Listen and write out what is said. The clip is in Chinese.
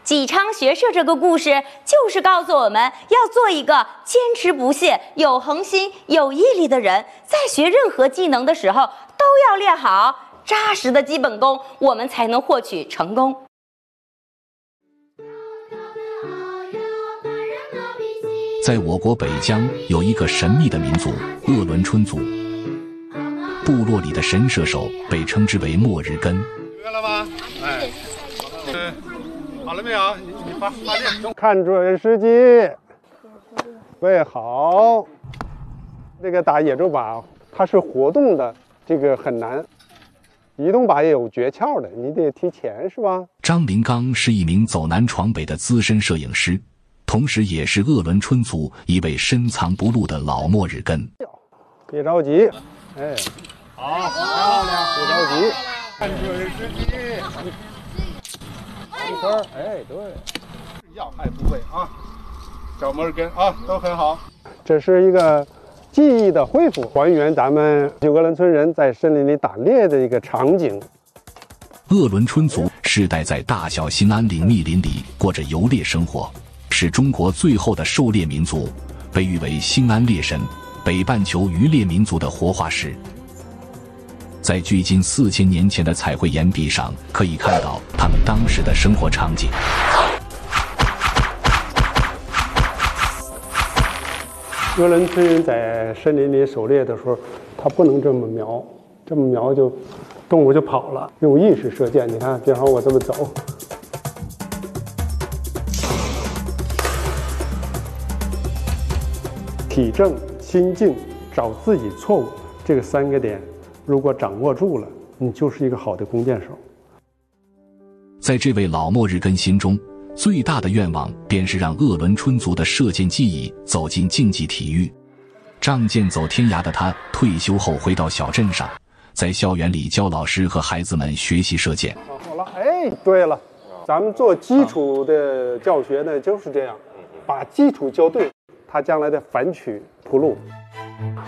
济昌学社这个故事就是告诉我们要做一个坚持不懈、有恒心、有毅力的人，在学任何技能的时候都要练好扎实的基本功，我们才能获取成功。 在我国北疆有一个神秘的民族鄂伦春族，部落里的神射手被称之为末日根。 约了吗？哎，好了没有？你发练。 看准时机，喂好。这个打野猪靶，它是活动的，这个很难。移动靶也有诀窍的，你得提前是吧？ 张林刚是一名走南闯北的资深摄影师，同时也是鄂伦春族一位深藏不露的老末日根。 别着急，哎，好，漂亮，别着急，看准时机，一分，哎，对， 要害部位啊，小末日根啊，都很好。 这是一个记忆的恢复，还原咱们鄂伦春人在森林里打猎的一个场景。 鄂伦春族世代在大小兴安岭密林里过着游猎生活，是中国最后的狩猎民族，被誉为兴安猎神、北半球渔猎民族的活化石。在距今4000年前的彩绘岩壁上，可以看到他们当时的生活场景。 鄂伦春人在森林里狩猎的时候，他不能这么瞄，这么瞄就动物就跑了，用意识射箭。你看，比方我这么走，体正、心静、找自己错误，这个3个点，如果掌握住了，你就是一个好的弓箭手。 在这位老末日根心中，最大的愿望便是让鄂伦春族的射箭技艺走进竞技体育。仗剑走天涯的他退休后回到小镇上，在校园里教老师和孩子们学习射箭。 好了，哎，对了，咱们做基础的教学呢，就是这样，把基础教对，他将来的反曲铺路。